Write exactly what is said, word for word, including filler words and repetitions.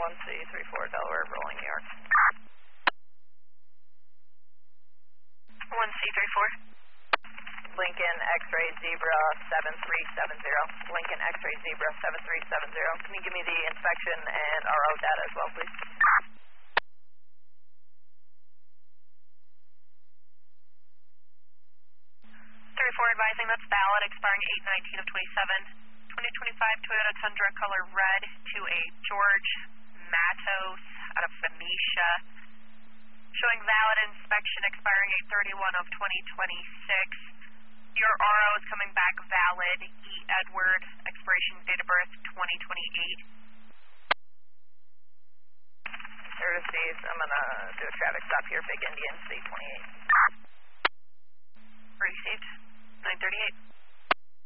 one C three four Delaware, rolling New York. one C three four. Lincoln X-ray Zebra seven three seven zero. Lincoln X-ray Zebra seven three seven zero. Can you give me the inspection and R O data as well, please? three four advising that's valid, expiring eight nineteen of twenty-seven. twenty twenty-five Toyota Tundra color red to a George Matos out of Phoenicia. Showing valid inspection expiring eight thirty-one of twenty twenty-six. Your R O is coming back valid, E. Edward, expiration date of birth twenty twenty-eight. Courtesies, I'm going to do a traffic stop here, Big Indian, C twenty-eight. Received, nine thirty-eight.